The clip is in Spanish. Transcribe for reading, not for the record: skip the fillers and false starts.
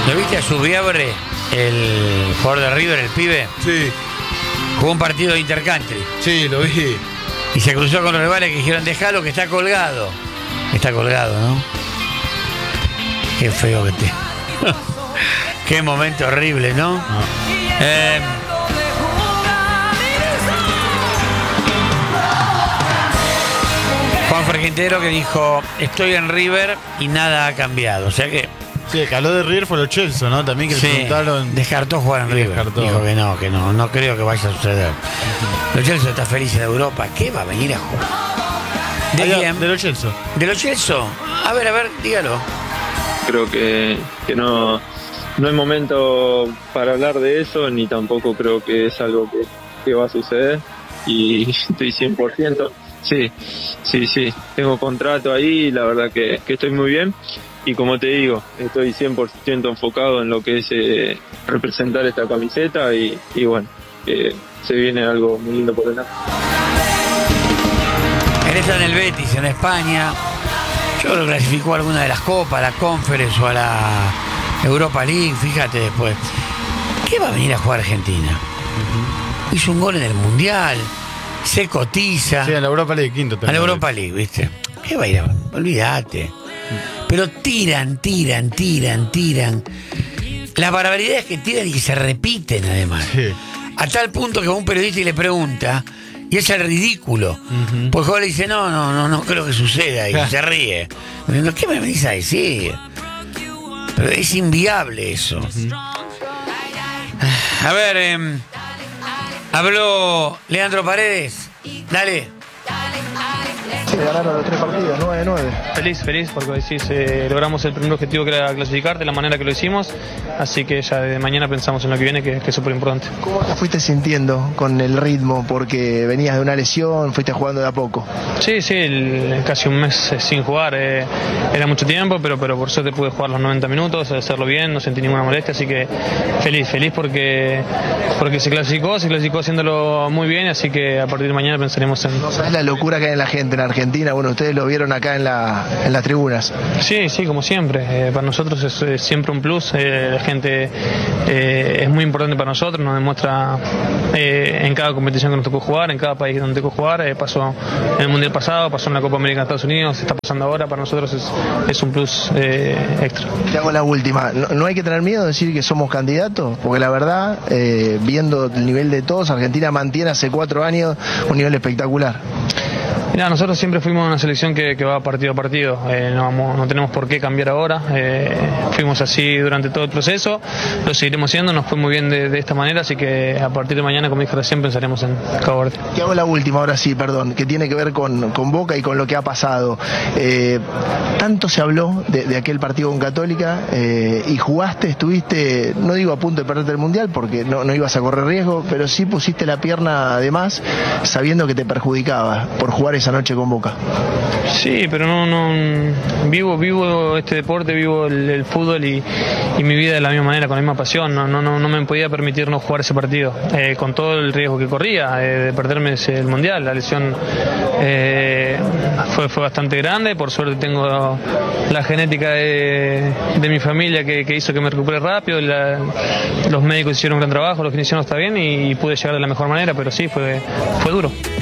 ¿Lo viste a Subiabre, el jugador de River, el pibe? Sí. Jugó un partido de intercountry. Sí, lo vi. Y se cruzó con los rivales que dijeron, dejalo que está colgado. Está colgado, ¿no? Qué feo que te... Qué momento horrible, ¿no? Juan Fergentero que dijo, estoy en River y nada ha cambiado. O sea que... Sí, el que habló de River fue lo Chelsea, ¿no? También que le preguntaron... descartó jugar en River. Descartó. Dijo que no creo que vaya a suceder. Lo Chelsea está feliz en Europa. ¿Qué va a venir a jugar? ¿De quién? De lo Chelsea. ¿De lo Chelsea? A ver, dígalo. Creo que no es momento para hablar de eso, ni tampoco creo que es algo que va a suceder. Y estoy 100%. Sí, tengo contrato ahí y la verdad que estoy muy bien. Y como te digo, estoy 100% enfocado en lo que es representar esta camiseta y bueno, se viene algo muy lindo por delante. Él está en el Betis, en España. Yo lo clasificó a alguna de las copas, a la Conference o a la Europa League, fíjate después. ¿Qué va a venir a jugar Argentina? Hizo un gol en el Mundial, se cotiza. Sí, a la Europa League, quinto también. A la Europa League, ¿viste? ¿Qué va a ir a...? Olvídate. Pero tiran. Las barbaridades que tiran y que se repiten, además. Sí. A tal punto que a un periodista le pregunta, y es el ridículo. Pues Jorge le dice, no creo que suceda, y se ríe. Diciendo, ¿qué me venís a decir? Pero es inviable eso. A ver, habló Leandro Paredes. Dale. Sí, ganaron los 3 partidos, 9-9. Feliz porque decís, logramos el primer objetivo que era clasificar de la manera que lo hicimos, así que ya de mañana pensamos en lo que viene, que es súper importante. ¿Cómo te fuiste sintiendo con el ritmo? Porque venías de una lesión, fuiste jugando de a poco. Sí, casi un mes sin jugar, era mucho tiempo, pero por suerte pude jugar los 90 minutos, hacerlo bien, no sentí ninguna molestia, así que feliz porque se clasificó haciéndolo muy bien, así que a partir de mañana pensaremos en... No sabes la locura que hay en la gente en Argentina, bueno, ustedes lo vieron acá en las tribunas. Sí, como siempre, para nosotros es siempre un plus, la gente es muy importante para nosotros, nos demuestra en cada competición que nos tocó jugar, en cada país donde tocó jugar, pasó en el Mundial pasado, pasó en la Copa América de Estados Unidos, está pasando ahora, para nosotros es un plus extra. Te hago la última, ¿no hay que tener miedo de decir que somos candidatos? Porque la verdad, viendo el nivel de todos, Argentina mantiene hace 4 años un nivel espectacular. Mirá, nosotros siempre fuimos una selección que va partido a partido, no tenemos por qué cambiar ahora, fuimos así durante todo el proceso, lo seguiremos haciendo, nos fue muy bien de esta manera, así que a partir de mañana, como dije recién, pensaremos en Cabo Verde. Te hago la última, ahora sí, perdón, que tiene que ver con Boca y con lo que ha pasado. Tanto se habló de aquel partido con Católica y jugaste, estuviste, no digo a punto de perderte el Mundial porque no ibas a correr riesgo, pero sí pusiste la pierna además sabiendo que te perjudicaba por jugar esa noche con Boca. Sí, pero no vivo este deporte, vivo el fútbol y mi vida de la misma manera, con la misma pasión. No me podía permitir no jugar ese partido, con todo el riesgo que corría de perderme el Mundial. La lesión fue bastante grande, por suerte tengo la genética de mi familia que hizo que me recupere rápido, los médicos hicieron un gran trabajo, los kinesiólogos está bien y pude llegar de la mejor manera, pero sí, fue duro.